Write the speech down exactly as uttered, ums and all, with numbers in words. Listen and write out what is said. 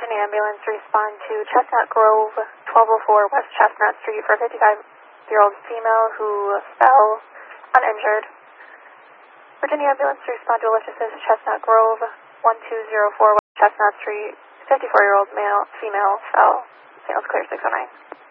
Virginia ambulance respond to Chestnut Grove, twelve oh four West Chestnut Street for a fifty-five-year-old female who fell uninjured. Virginia ambulance respond to a lift assist Chestnut Grove, one two zero four West Chestnut Street, fifty-four-year-old male, female fell. Signals clear six oh nine.